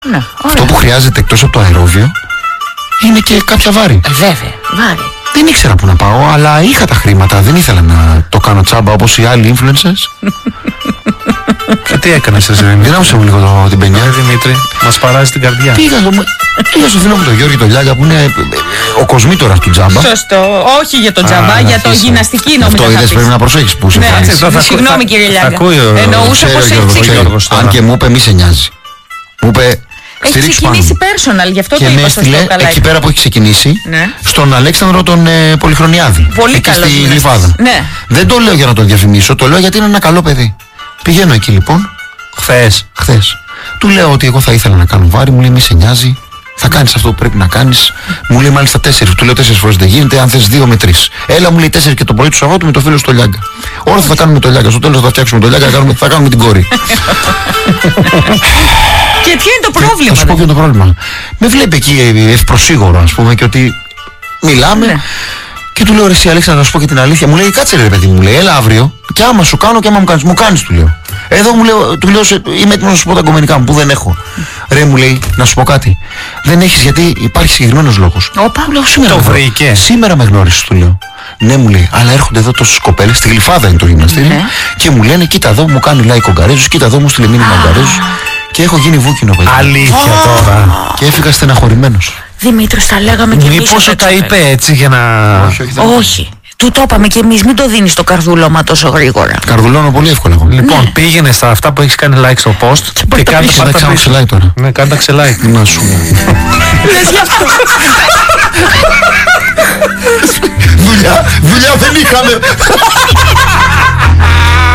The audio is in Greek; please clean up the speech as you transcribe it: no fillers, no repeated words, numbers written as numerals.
Ναι, αυτό που χρειάζεται εκτός από το αερόβιο είναι και κάποια βάρη. Βέβαια, βάρη. Δεν ήξερα που να πάω, αλλά είχα τα χρήματα. Δεν ήθελα να το κάνω τσάμπα όπως οι άλλοι influencers. Και τι έκανες εσύ, Δημήτρη? Δυνάμωσε μου λίγο την πενιά. Δημήτρη, μας παράζει την καρδιά. Πήγα στο φίλο μου τον Γιώργη τον Λιάγκα που είναι ο κοσμήτορας του τζάμπα. Σωστό. Όχι για τον τζάμπα, για το γυμναστική νόμιζα. Αυτό είδες, πρέπει να προσέχεις που σε εμφανίζεις. Συγγνώμη κύριε Λιάγκα. Εννοούσα πως έτσι. Αν και μου είπε μη σε νοιάζει. Μου είπε έχει ξεκινήσει personal, γι' αυτό το είπα σωστό καλά. Εκεί πέρα που έχει ξεκινήσει, ναι. Στον Αλέξανδρο τον Πολυχρονιάδη. Πολύ καλό. Στη Γλυφάδα. Ναι. Δεν το λέω για να τον διαφημίσω, το λέω γιατί είναι ένα καλό παιδί. Πηγαίνω εκεί λοιπόν. Χθες. Του λέω ότι εγώ θα ήθελα να κάνω βάρη, μου λέει μη σε νοιάζει. Θα κάνεις αυτό που πρέπει να κάνεις. Μου λέει μάλιστα 4. Του λέω 4 φορές δεν γίνεται. Αν θες 2 με 3. Έλα μου λέει 4 και το πρωί του Σαββάτου με το φίλο στο Λιάγκα. Όλα θα κάνουμε το Λιάγκα. Στο τέλος θα φτιάξουμε το Λιάγκα. Θα κάνουμε την κόρη. Και ποιο είναι το πρόβλημα? Θα σου πω ποιο είναι το πρόβλημα. Με βλέπει εκεί ευπροσίγωρο, ας πούμε, και ότι μιλάμε. Ναι. Και του λέω ρε εσύ Αλέξανδρα, να σου πω και την αλήθεια. Μου λέει κάτσε ρε παιδί μου, λέει έλα αύριο. Και άμα σου κάνω και άμα μου κάνεις, του λέω. Εδώ του λέω είμαι έτοιμος να σου πω τα κομμενικά μου που δεν έχω. Ρε μου λέει να σου πω κάτι. Δεν έχεις γιατί υπάρχει συγκεκριμένος λόγος. Όπα, λέω σήμερα με γνώρισες, του λέω. Ναι μου λέει, αλλά έρχονται εδώ τόσες κοπέλες, στη Γλυφάδα είναι το γυμναστήριο, και μου λένε κοίτα εδώ μου κάνει like ο Γκαρέζος, κοίτα εδώ μου στείλε μήνυμα ο Γκαρέζος. Και έχω γίνει βούκινο παιδί. Αλήθεια τώρα. Και έφυγα στεναχωρημένος. Δημήτρης, τα λέγαμε και εμείς. Μήπως τα είπε έτσι για να... Όχι. Του το είπαμε και εμείς, μην το δίνεις το καρδούλωμα τόσο γρήγορα. Καρδουλώνω πολύ εύκολα εγώ. Λοιπόν, πήγαινε στα αυτά που έχεις κάνει like στο post και κάντε like τώρα. Ναι, κάντε like. Να σου. Λες γι' αυτό. Δουλειά δεν είχαμε.